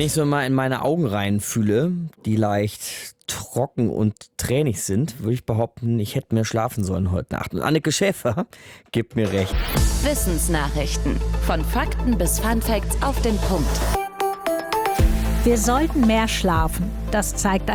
ich so mal in meine Augen reinfühle, die leicht trocken und tränig sind, würde ich behaupten, ich hätte mehr schlafen sollen heute Nacht. Und Anneke Schäfer gibt mir recht. Wissensnachrichten. Von Fakten bis Funfacts auf den Punkt. Wir sollten mehr schlafen. Das zeigt